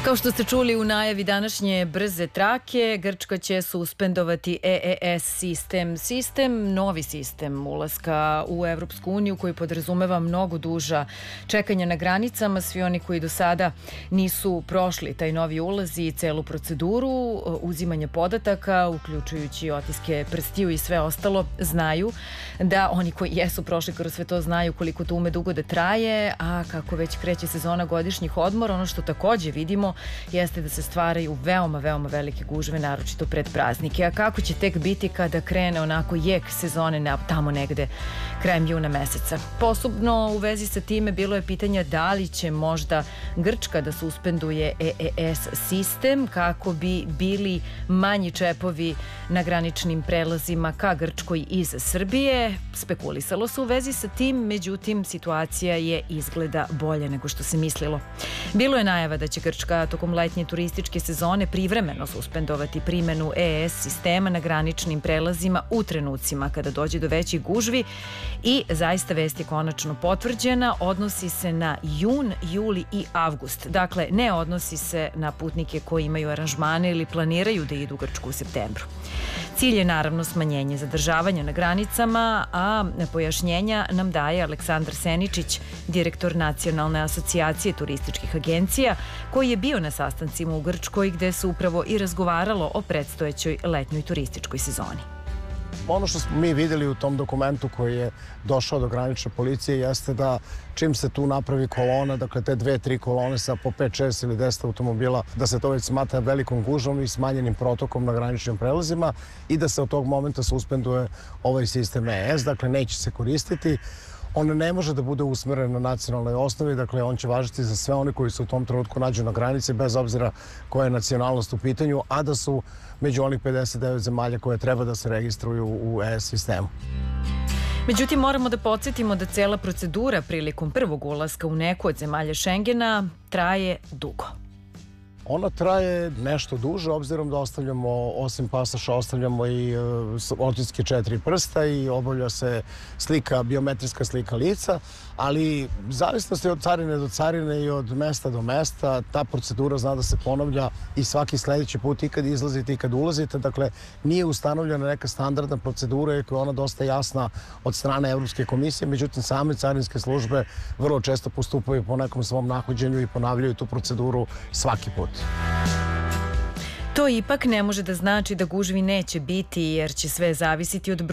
Kao što ste čuli u najavi današnje brze trake, Grčka će suspendovati EES sistem, novi sistem ulaska u Evropsku uniju koji podrazumeva mnogo duža čekanja na granicama. Svi oni koji do sada nisu prošli taj novi ulaz i celu proceduru uzimanja podataka, uključujući otiske prstiju i sve ostalo, znaju da oni koji jesu prošli kroz sve to znaju koliko to ume dugo da traje, a kako već kreće sezona godišnjih odmora, ono što takođe vidimo jeste da se stvaraju veoma velike gužve, naročito pred praznike. A kako će tek biti kada krene onako jek sezone tamo negde krajem juna meseca? Posebno u vezi sa time bilo je pitanja da li će možda Grčka da suspenduje EES sistem kako bi bili manji čepovi na graničnim prelazima ka Grčkoj iz Srbije. Spekulisalo se u vezi sa tim, međutim situacija je izgleda bolje nego što se mislilo. Bilo je najava da će Grčka tokom letnje turističke sezone privremeno suspendovati primenu EES sistema na graničnim prelazima u trenucima kada dođe do većih gužvi i zaista vest je konačno potvrđena. Odnosi se na jun, juli i avgust. Dakle, ne odnosi se na putnike koji imaju aranžmane ili planiraju da idu u Grčku u septembru. Cilj je naravno smanjenje zadržavanja na granicama, a pojašnjenja nam daje Aleksandar Seničić, direktor Nacionalne asocijacije turističkih agencija, koji je bio na sastancima u Grčkoj gde se upravo i razgovaralo o predstojećoj letnjoj turističkoj sezoni. Ono što smo mi vidjeli u tom dokumentu koji je došao do granične policije jeste da čim se tu napravi kolona, dakle te 2-3 kolone sa po 5, 6 ili 10 automobila, da se to već smatra velikom gužvom i smanjenim protokom na graničnim prelazima i da se od tog momenta suspenduje ovaj sistem EES, dakle neće se koristiti. On ne može da bude usmeren na nacionalnoj osnovi, dakle on će važiti za sve one koji se u tom trenutku nađu na granici, bez obzira koja je nacionalnost u pitanju, a da su među onih 59 zemalja koje treba da se registruju u EES sistemu. Međutim, moramo da podsjetimo da cela procedura prilikom prvog ulaska u neku od zemalja Šengena traje dugo. Ona traje nešto duže, obzirom da ostavljamo, osim pasoša, ostavljamo i otiske 4 prsta i obavlja se biometrijska slika lica, ali zavisnosti od carine do carine i od mesta do mesta, ta procedura zna da se ponavlja i svaki sledeći put i kad izlazite i kad ulazite. Dakle, nije ustanovljena neka standardna procedura, koja je ona dosta jasna od strane Evropske komisije, međutim same carinske službe vrlo često postupaju po nekom svom nahođenju i ponavljaju tu proceduru svaki put. To ipak ne može da znači da gužvi neće biti, jer će sve zavisiti od